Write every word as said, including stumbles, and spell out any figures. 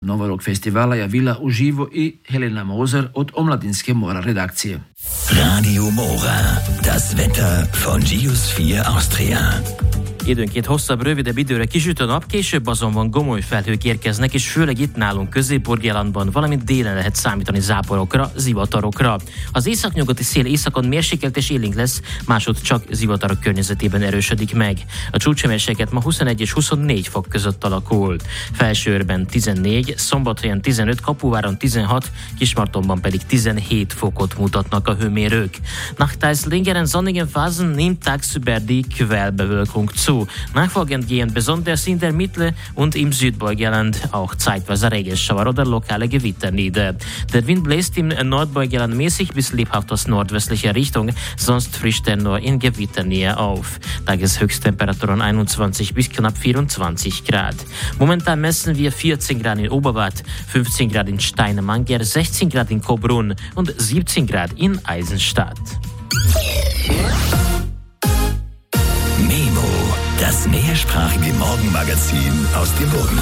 Novorog festivala javila uživo i Helena Moser od Omladinske Mora redakcije. Radio Mora, das Wetter von Geosphere Austria. Időnként hosszabb, rövidebb időre kisüt a nap, később azonban gomoly felhők érkeznek, és főleg itt nálunk Közép-Burgenlandban, valamint délen lehet számítani záporokra, zivatarokra. Az északnyugati szél északon mérsékelt és élénk lesz, másod csak zivatarok környezetében erősödik meg. A csúcshőmérséklet ma huszonegy és huszonnégy fok között alakul. Felsőrben tizennégy, Szombathelyen tizenöt, Kapuváron tizenhat, Kismartonban pedig tizenhét fokot mutatnak a hőmérők. Nach teils längeren sonnigen Phasen nimmt tagsüber die Quellbewölkung zu. Nachfolgend gehen besonders in der Mitte und im Südburgenland auch zeitweise Regenschauer oder lokale Gewitter nieder. Der Wind bläst im Nordburgenland mäßig bis lebhaft aus nordwestlicher Richtung, sonst frischt er nur in Gewitternähe auf. Tageshöchsttemperaturen einundzwanzig bis knapp vierundzwanzig Grad. Momentan messen wir vierzehn Grad in Oberwart, fünfzehn Grad in Steinemanger, sechzehn Grad in Cobrunn und siebzehn Grad in Eisenstadt. Memo, das mehrsprachige Morgenmagazin aus dem Burgenland.